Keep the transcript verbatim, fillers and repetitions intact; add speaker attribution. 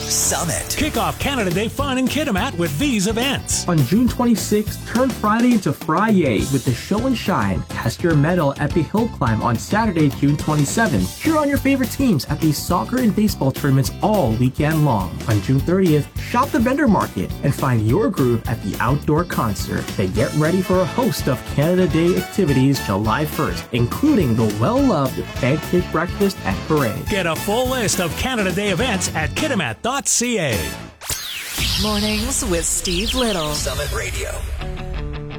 Speaker 1: Summit.
Speaker 2: Kick off Canada Day fun in Kitimat with these events.
Speaker 3: On June twenty-sixth, turn Friday into Friday with the Show and Shine. Cast your medal at the Hill Climb on Saturday, June twenty-seventh. Cheer on your favorite teams at the soccer and baseball tournaments all weekend long. On June thirtieth, shop the vendor market and find your groove at the outdoor concert. Then get ready for a host of Canada Day activities July first, including the well-loved pancake breakfast at Parade.
Speaker 2: Get a full list of Canada Day events at kitimat dot c a.
Speaker 4: Mornings with Steve Little.
Speaker 1: Summit Radio.